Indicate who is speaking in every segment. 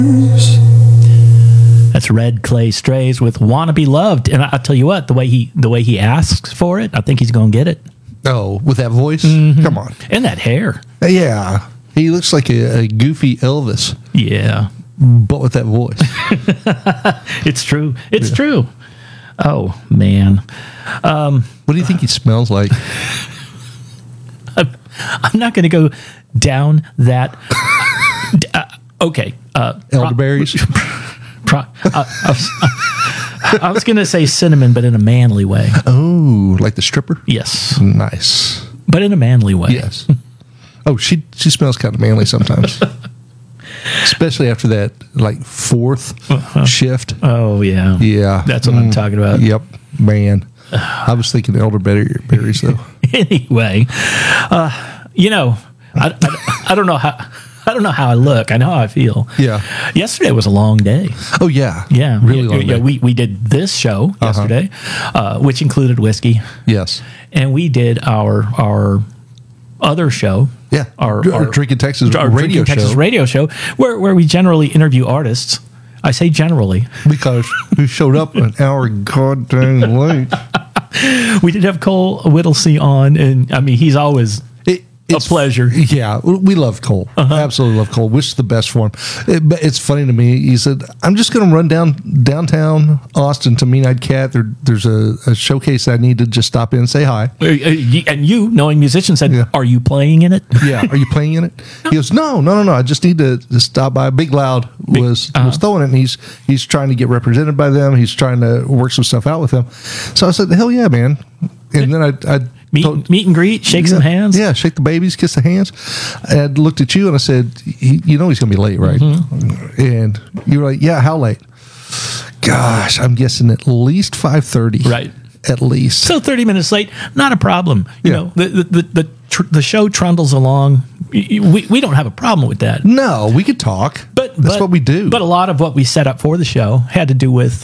Speaker 1: That's Red Clay Strays with "Wanna Be Loved," and I'll tell you what, the way he asks for it, I think he's going to get it.
Speaker 2: Oh, with that voice? Mm-hmm. Come on.
Speaker 1: And that hair.
Speaker 2: Yeah. He looks like a goofy Elvis.
Speaker 1: Yeah.
Speaker 2: But with that voice.
Speaker 1: It's true. It's true. Oh, man.
Speaker 2: What do you think he smells like?
Speaker 1: I'm not going to go down that. Okay.
Speaker 2: Elderberries?
Speaker 1: I was going to say cinnamon, but in a manly way.
Speaker 2: Oh, like the stripper?
Speaker 1: Yes.
Speaker 2: Nice.
Speaker 1: But in a manly way.
Speaker 2: Yes. Oh, she smells kind of manly sometimes. Especially after that, like, fourth shift.
Speaker 1: Oh, yeah.
Speaker 2: Yeah.
Speaker 1: That's what I'm talking about.
Speaker 2: Yep. Man. I was thinking elderberries, though.
Speaker 1: Anyway, I don't know how... I don't know how I look. I know how I feel.
Speaker 2: Yeah.
Speaker 1: Yesterday was a long day.
Speaker 2: Oh, yeah.
Speaker 1: Yeah.
Speaker 2: Really long day.
Speaker 1: We did this show yesterday, which included whiskey.
Speaker 2: Yes.
Speaker 1: And we did our other show.
Speaker 2: Yeah. Our Drinking Texas
Speaker 1: radio show, where we generally interview artists. I say generally.
Speaker 2: Because we showed up an hour goddamn late.
Speaker 1: We did have Cole Whittlesey on, and I mean, he's always... It's a pleasure.
Speaker 2: Yeah, we love Cole. Absolutely love Cole. Wish the best for him. It's funny to me. He said, "I'm just going to run downtown Austin to Mean Eyed Cat. There's a showcase I need to just stop in and say hi."
Speaker 1: And you, knowing musicians, said, "Are you playing in it?"
Speaker 2: Yeah, are you playing in it? He goes, "No. I just need to stop by." Big Loud was throwing it, and he's trying to get represented by them. He's trying to work some stuff out with them. So I said, "Hell yeah, man!" And then I
Speaker 1: meet and greet, shake some hands.
Speaker 2: Yeah, shake the babies, kiss the hands. I looked at you and I said, he's going to be late, right? Mm-hmm. And you were like, yeah, how late? Gosh, I'm guessing at least 5:30.
Speaker 1: Right.
Speaker 2: At least.
Speaker 1: So 30 minutes late, not a problem. You know, the show trundles along. We don't have a problem with that.
Speaker 2: No, we could talk. But that's what we do.
Speaker 1: But a lot of what we set up for the show had to do with,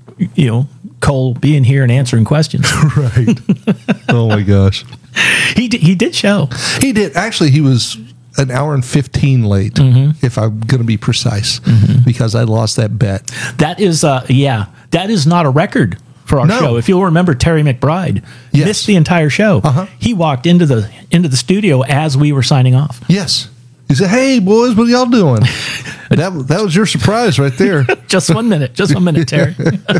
Speaker 1: Cole being here and answering questions.
Speaker 2: Right. Oh my gosh.
Speaker 1: He did show.
Speaker 2: He did. Actually, he was an hour and 15 late, if I'm going to be precise, because I lost that bet.
Speaker 1: That is, that is not a record for our show. If you'll remember, Terry McBride missed the entire show. He walked into the studio as we were signing off.
Speaker 2: Yes. He said, "Hey, boys, what are y'all doing?" That was your surprise right there.
Speaker 1: Just 1 minute, Terry.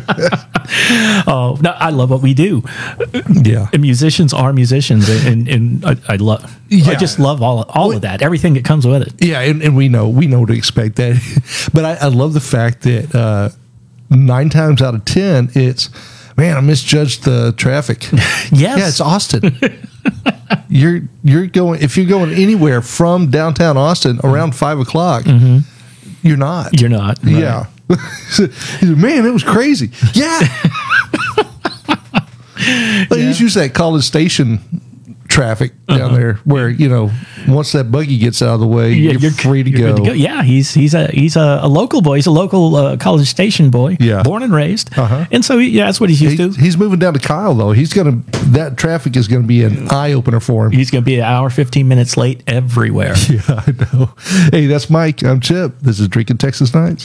Speaker 1: Oh, no, I love what we do.
Speaker 2: Yeah,
Speaker 1: and musicians are musicians, and I love. Yeah. I just love all of that, everything that comes with it.
Speaker 2: Yeah, and we know to expect that. But I love the fact that 9 times out of 10, it's, man, I misjudged the traffic.
Speaker 1: Yes,
Speaker 2: yeah, it's Austin. You're going, if you're going anywhere from downtown Austin around 5 o'clock, you're not.
Speaker 1: Right.
Speaker 2: Yeah. Man, it was crazy. Yeah. But he's used that College Station traffic down there where, once that buggy gets out of the way, you're free to go.
Speaker 1: Yeah, he's a local boy. He's a local College Station boy.
Speaker 2: Yeah.
Speaker 1: Born and raised. And so that's what he's used to.
Speaker 2: He's moving down to Kyle though. That traffic is going to be an eye opener for him.
Speaker 1: He's going to be an hour 15 minutes late everywhere.
Speaker 2: Yeah, I know. Hey, that's Mike. I'm Chip. This is Drinking Texas Nights.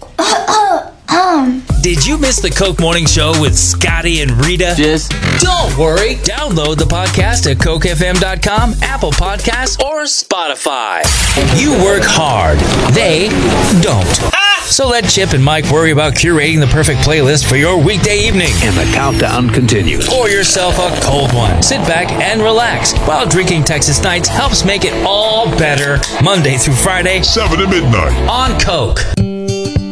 Speaker 3: Did you miss the Coke Morning Show with Scotty and Rita? Don't worry. Download the podcast at CokeFM.com, Apple Podcasts, or Spotify. You work hard. They don't. So let Chip and Mike worry about curating the perfect playlist for your weekday evening.
Speaker 4: And the countdown continues.
Speaker 3: Pour yourself a cold one. Sit back and relax while Drinking Texas Nights helps make it all better Monday through Friday,
Speaker 5: 7 to midnight
Speaker 3: on Coke.